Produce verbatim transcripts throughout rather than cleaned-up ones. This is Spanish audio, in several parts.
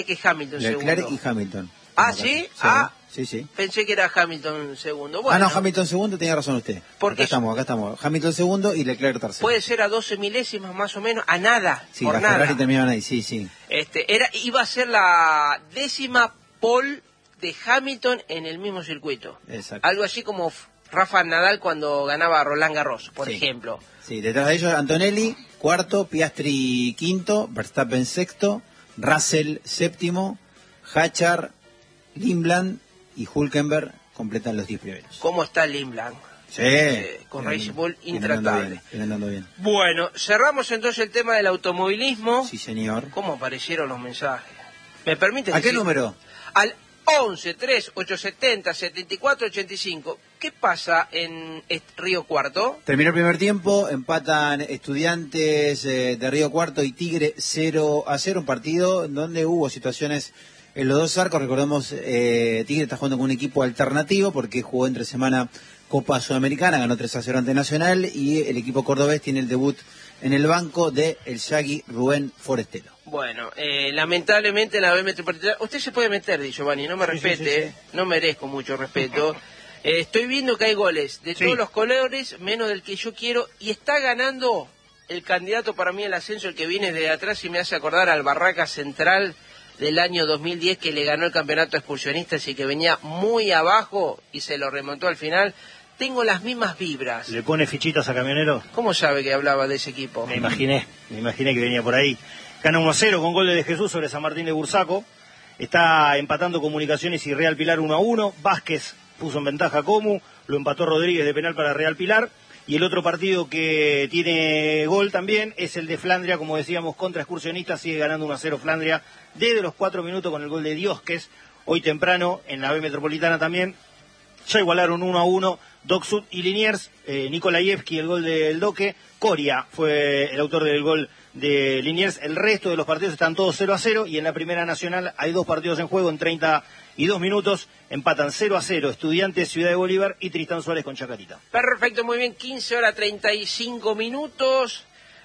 que Hamilton Leclerc segundo. y Hamilton. Ah, ¿sí? Sí, Ah, sí, sí. pensé que era Hamilton segundo. Bueno, ah, no, Hamilton segundo, tenía razón usted. Porque acá estamos, acá estamos. Hamilton segundo y Leclerc tercero. Puede ser a doce milésimas más o menos, a nada, sí, por la nada. Ferrari terminaban ahí, sí, sí. Este, era, iba a ser la décima pole de Hamilton en el mismo circuito. Exacto. Algo así como Rafa Nadal cuando ganaba Roland Garros, por sí. ejemplo. Sí, detrás de ellos Antonelli, cuarto, Piastri quinto, Verstappen sexto, Russell séptimo, Hachar, Lindblad y Hülkenberg completan los diez primeros. ¿Cómo está Lindblad? Sí. Eh, con Racing Bull intratable. Bien, bien, bien. Bueno, cerramos entonces el tema del automovilismo. Sí, señor. ¿Cómo aparecieron los mensajes? ¿Me permite? ¿A decir? qué número? Al once, tres, ocho setenta, setenta y cuatro ochenta y cinco. ¿Qué pasa en Río Cuarto? Terminó el primer tiempo, empatan Estudiantes eh, de Río Cuarto y Tigre cero a cero, un partido donde hubo situaciones en los dos arcos. Recordemos, eh, Tigre está jugando con un equipo alternativo porque jugó entre semana Copa Sudamericana, ganó tres a cero ante Nacional, y el equipo cordobés tiene el debut en el banco de el Yagui Rubén Forestelo. Bueno, eh, lamentablemente en la B Metropolitana, usted se puede meter, Di Giovanni, no me sí, respete, sí, sí, sí. Eh, no merezco mucho respeto. eh, estoy viendo que hay goles de sí. todos los colores, menos del que yo quiero, y está ganando el candidato para mí al ascenso, el que viene de atrás y me hace acordar al Barraca Central del año dos mil diez, que le ganó el campeonato excursionista, así que venía muy abajo y se lo remontó al final. Tengo las mismas vibras. ¿Le pone fichitas a Camionero? ¿Cómo sabe que hablaba de ese equipo? Me imaginé, me imaginé que venía por ahí. Gana uno a cero con gol de Jesús sobre San Martín de Bursaco. Está empatando Comunicaciones y Real Pilar uno a uno. Vázquez puso en ventaja a Comu, lo empató Rodríguez de penal para Real Pilar. Y el otro partido que tiene gol también es el de Flandria, como decíamos, contra Excursionistas. Sigue ganando uno a cero Flandria desde los cuatro minutos con el gol de Diosques. Hoy temprano en la B Metropolitana también. Ya igualaron uno a uno Doc Sud y Liniers, eh, Nikolaevski el gol del Doque, Coria fue el autor del gol de Liniers. El resto de los partidos están todos cero a cero y en la Primera Nacional hay dos partidos en juego en treinta y dos minutos. Empatan cero a cero Estudiantes, Ciudad de Bolívar y Tristán Suárez con Chacarita. Perfecto, muy bien, quince horas treinta y cinco minutos.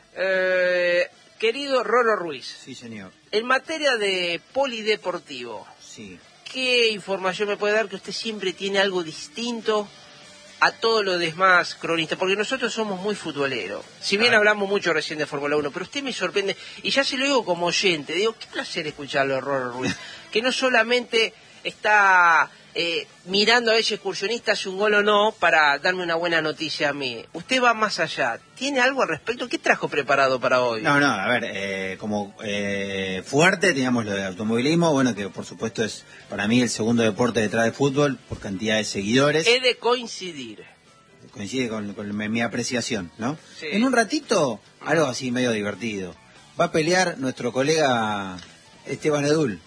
Eh, querido Rolo Ruiz. Sí, señor. En materia de polideportivo, sí. ¿Qué información me puede dar que usted siempre tiene algo distinto a todo lo demás cronistas? Porque nosotros somos muy futboleros. Si bien ah. hablamos mucho recién de Fórmula uno, pero usted me sorprende, y ya se lo digo como oyente, digo, qué placer escucharlo, Rolo Ruiz, que no solamente está eh, mirando a ver si excursionista hace un gol o no para darme una buena noticia a mí. Usted va más allá. ¿Tiene algo al respecto? ¿Qué trajo preparado para hoy? No, no, a ver, eh, como eh, fuerte teníamos lo de automovilismo, bueno, que por supuesto es para mí el segundo deporte detrás del fútbol por cantidad de seguidores. He de coincidir. Coincide con, con mi apreciación, ¿no? Sí. En un ratito, algo así medio divertido. Va a pelear nuestro colega Esteban Edul.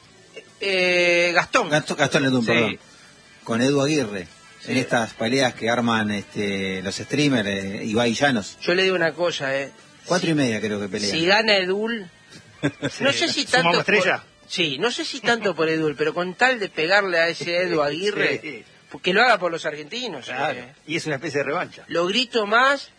Eh, Gastón. Gastón, Gastón Edul, sí. perdón. Con Edu Aguirre. Sí. En estas peleas que arman este, los streamers, eh, Ibai Llanos. Yo le digo una cosa, eh. Cuatro si, y media creo que pelean. Si gana Edul, sí. No sé si tanto por, estrella? sí, no sé si tanto por Edul, pero con tal de pegarle a ese Edu Aguirre, sí. Que lo haga por los argentinos. Claro. Eh. Y es una especie de revancha. Lo grito más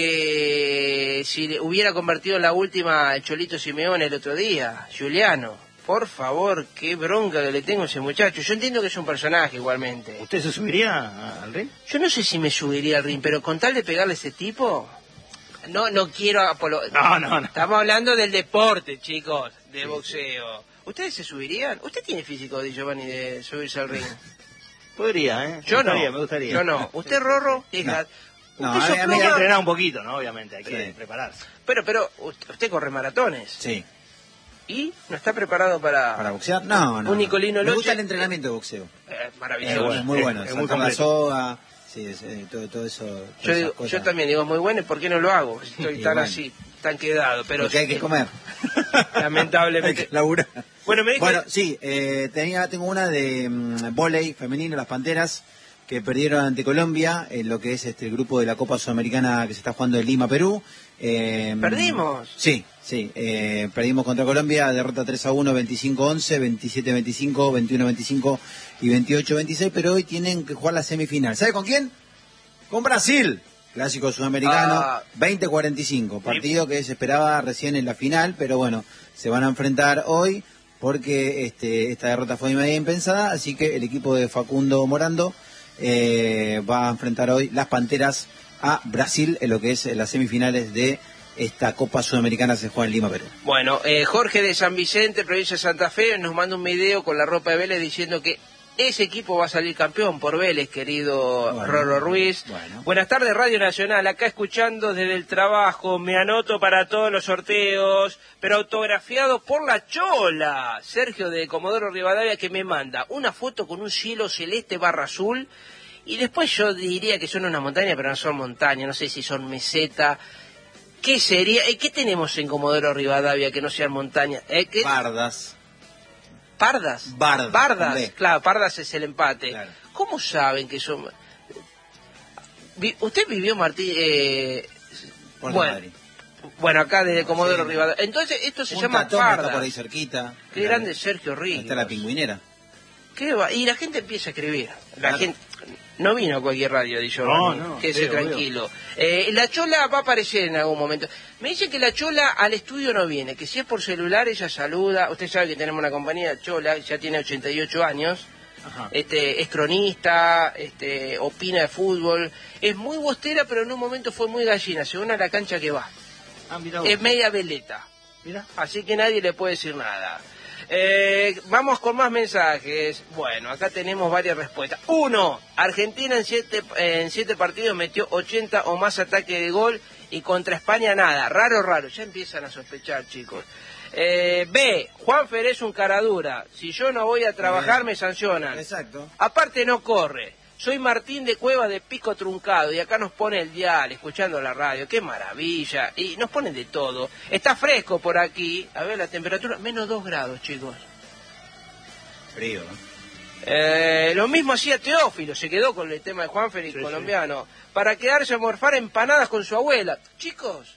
que si hubiera convertido en la última el Cholito Simeone el otro día, Giuliano. Por favor, qué bronca que le tengo a ese muchacho. Yo entiendo que es un personaje igualmente. ¿Usted se subiría al ring? Yo no sé si me subiría al ring, pero con tal de pegarle a ese tipo... No, no quiero... Apolo... No, no, no. Estamos hablando del deporte, chicos, de sí, boxeo. Sí. ¿Ustedes se subirían? ¿Usted tiene físico, Di Giovanni, de subirse al ring? Podría, ¿eh? Yo me no. Gustaría, me gustaría. Yo no. ¿Usted, Rorro? Hija. No, ¿Usted no a mí, Hay que entrenar un poquito, ¿no? Obviamente, hay sí. que prepararse. Pero, pero, usted corre maratones. Sí. ¿Y no está preparado para... ¿Para boxear? No, no. Un Nicolino Me Loche. gusta el entrenamiento de boxeo. Eh, maravilloso. Es, bueno, es muy bueno. Es, es saltar muy la soga, sí, es, eh, todo, todo eso. Yo, digo, yo también digo, muy bueno, ¿y por qué no lo hago? Estoy tan bueno. así, tan quedado. Pero porque hay que comer. Lamentablemente. Hay que laburar. Bueno, me dijo... Bueno, sí, eh, tenía, tengo una de um, vóley femenino, las Panteras, que perdieron ante Colombia, en lo que es este el grupo de la Copa Sudamericana que se está jugando en Lima, Perú. Eh, ¿Perdimos? Sí, sí, eh, perdimos contra Colombia, derrota tres a uno, veinticinco a once, veintisiete a veinticinco, veintiuno a veinticinco y veintiocho a veintiséis, pero hoy tienen que jugar la semifinal. ¿Sabe con quién? Con Brasil, clásico sudamericano, ah, veinte a cuarenta y cinco, partido que se esperaba recién en la final, pero bueno, se van a enfrentar hoy. porque este, esta derrota fue media impensada, así que el equipo de Facundo Morando eh, va a enfrentar hoy las Panteras a Brasil en lo que es las semifinales de esta Copa Sudamericana que se juega en Lima, Perú. Bueno, eh, Jorge de San Vicente, provincia de Santa Fe, nos manda un video con la ropa de Vélez diciendo que ese equipo va a salir campeón por Vélez, querido bueno, Rolo Ruiz. Bueno. Buenas tardes, Radio Nacional, acá escuchando desde el trabajo, me anoto para todos los sorteos, pero autografiado por la Chola, Sergio de Comodoro Rivadavia, que me manda una foto con un cielo celeste barra azul, y después yo diría que son una montaña, pero no son montañas, no sé si son meseta. ¿Qué sería? ¿Qué tenemos en Comodoro Rivadavia que no sean montañas? ¿Eh? ¿Qué? Pardas. ¿Pardas? Bardas. Bardas, claro, Pardas es el empate. Claro. ¿Cómo saben que son...? ¿Usted vivió, Martín? Eh... Bueno, Madrid. bueno, acá desde no, Comodoro sí, Rivadavia. Entonces, esto se Punta llama Tom Pardas. Está por ahí cerquita. Qué claro. Grande Sergio Ríos. Está la Pingüinera. ¿Qué va? Y la gente empieza a escribir. La Claro. gente... No vino a cualquier radio, dice no, no, quédese veo, tranquilo. Eh, la Chola va a aparecer en algún momento. Me dicen que la Chola al estudio no viene, que si es por celular ella saluda. Usted sabe que tenemos una compañía, Chola, ya tiene ochenta y ocho años. Ajá. Este, es cronista, este, opina de fútbol. Es muy bostera, pero en un momento fue muy gallina, según a la cancha que va. Ah, mirá es media veleta. Mira. Así que nadie le puede decir nada. Eh, vamos con más mensajes. Bueno, acá tenemos varias respuestas. Uno, Argentina en siete, en siete partidos metió ochenta o más ataques de gol y contra España nada. Raro, raro. Ya empiezan a sospechar, chicos. Eh, B, Juanfer es un caradura. Si yo no voy a trabajar me sancionan. Exacto. Aparte no corre. Soy Martín de Cueva de Pico Truncado y acá nos pone el dial, escuchando la radio. ¡Qué maravilla! Y nos ponen de todo. Está fresco por aquí. A ver la temperatura, menos dos grados, chicos. Frío, ¿no? Eh, lo mismo hacía Teófilo, se quedó con el tema de Juanfer y sí, colombiano. Sí. Para quedarse a morfar empanadas con su abuela. Chicos,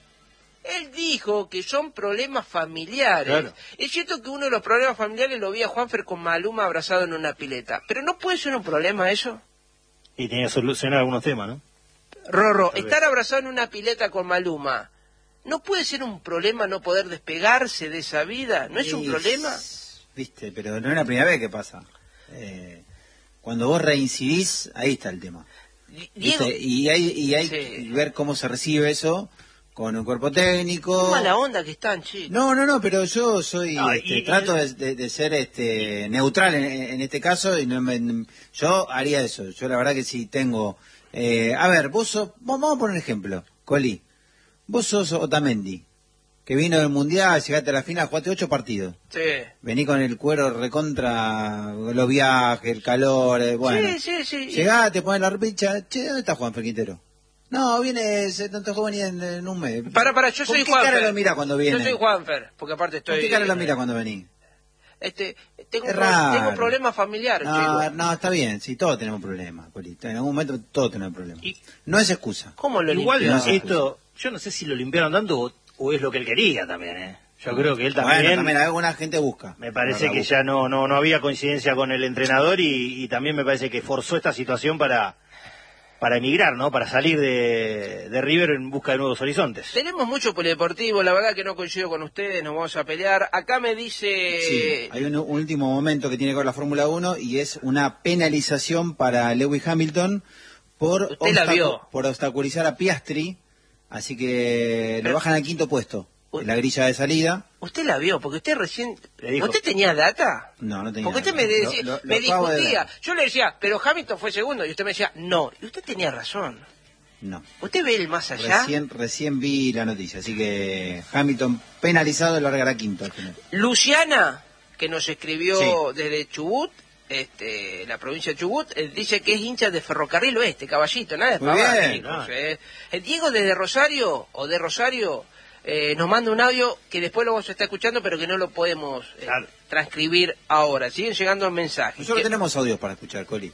él dijo que son problemas familiares. Claro. Es cierto que uno de los problemas familiares lo vi a Juanfer con Maluma abrazado en una pileta. Pero ¿no puede ser un problema eso? Y tenía que solucionar algunos temas, ¿no? Rorro, estar abrazado en una pileta con Maluma, ¿no puede ser un problema no poder despegarse de esa vida? ¿No es, es un problema? Viste, pero no es la primera vez que pasa. Eh, cuando vos reincidís, ahí está el tema. Diego, y hay, y hay sí. que ver cómo se recibe eso con un cuerpo técnico. Qué mala onda que están, chicos. No, no, no, pero yo soy, no, este, y, trato y... de, de ser este neutral en, en este caso y no me, yo haría eso. Yo la verdad que si tengo, eh, a ver, vos sos, vamos a poner un ejemplo, Coli, vos sos Otamendi, que vino del Mundial, llegaste a la final, jugaste ocho partidos. Sí. Vení con el cuero recontra los viajes, el calor, eh, bueno. Sí, sí, sí. Llegás, te pones la repicha, che, ¿dónde está Juan Quintero? No, viene, no te juega ni en, en un mes. Para, para, yo soy Juanfer. ¿Con qué cara lo mira cuando viene? Yo soy Juanfer, porque aparte estoy... ¿Con qué cara lo mira cuando venís? Este, tengo, un pro, tengo problemas familiares, no, chicos. No, está bien, sí, todos tenemos problemas, Polito. En algún momento todos tenemos problemas. Y, no es excusa. ¿Cómo lo Igual limpiaron? No esto, yo no sé si lo limpiaron tanto o, o es lo que él quería también, ¿eh? Yo creo que él también... Bueno, también alguna gente busca. Me parece que busca. ya no, no, no había coincidencia con el entrenador y, y también me parece que forzó esta situación para... para emigrar, ¿no? Para salir de, de River en busca de nuevos horizontes. Tenemos mucho polideportivo, la verdad que no coincido con ustedes, nos vamos a pelear. Acá me dice... Sí, hay un, un último momento que tiene que ver la Fórmula uno y es una penalización para Lewis Hamilton por, ¿Usted la vio? por obstaculizar a Piastri, así que Pero... lo bajan al quinto puesto. En la grilla de salida. ¿Usted la vio? Porque usted recién... ¿Usted tenía data? No, no tenía Porque usted data. me, decía, lo, lo, me lo discutía. Yo le decía, pero Hamilton fue segundo. Y usted me decía, no. Y usted tenía razón. No. ¿Usted ve el más allá? Recién, recién vi la noticia. Así que Hamilton penalizado y largará quinto al final. Luciana, que nos escribió sí. desde Chubut, este, la provincia de Chubut, eh, dice que es hincha de Ferrocarril Oeste, Caballito. Nada de pavada, chicos. Eh. El Diego desde Rosario, o de Rosario... Eh, nos manda un audio que después lo vamos a estar escuchando, pero que no lo podemos eh, claro. transcribir ahora. Siguen llegando mensajes. Nosotros que... tenemos audios para escuchar, Coli.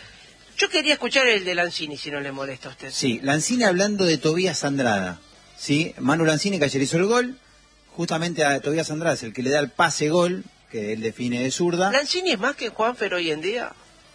Yo quería escuchar el de Lanzini, si no le molesta a usted. Sí, Lanzini hablando de Tobías Andrada. ¿Sí? Manu Lanzini, que ayer hizo el gol. Justamente a Tobías Andrada es el que le da el pase-gol, que él define de zurda. ¿Lanzini es más que Juanfer hoy en día?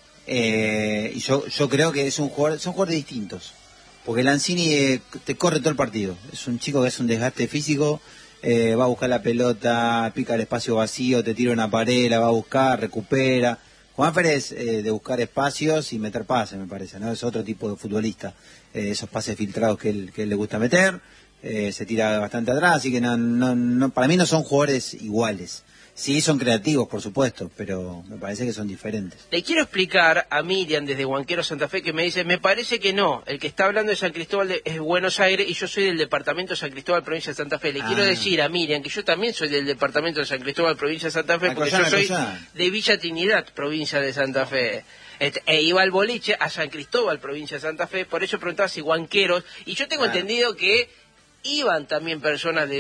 Eh, y yo, yo creo que es un jugador, son jugadores distintos. Porque Lanzini eh, te corre todo el partido. Es un chico que hace un desgaste físico eh, va a buscar la pelota, pica el espacio vacío, te tira una pared, la va a buscar, recupera. Juanfer es eh, de buscar espacios y meter pases, me parece, ¿no? Es otro tipo de futbolista. Eh, esos pases filtrados que él, que él le gusta meter, eh, se tira bastante atrás, así que no, no, no, para mí no son jugadores iguales. Sí, son creativos, por supuesto, pero me parece que son diferentes. Le quiero explicar a Miriam desde Huanquero Santa Fe que me dice, me parece que no, el que está hablando de San Cristóbal de, es Buenos Aires y yo soy del departamento de San Cristóbal, provincia de Santa Fe. Le ah. quiero decir a Miriam que yo también soy del departamento de San Cristóbal, provincia de Santa Fe, porque yo soy de Villa Trinidad, provincia de Santa Fe. Este, e iba al boliche a San Cristóbal, provincia de Santa Fe, por eso preguntaba si Huanqueros, y yo tengo claro. entendido que iban también personas de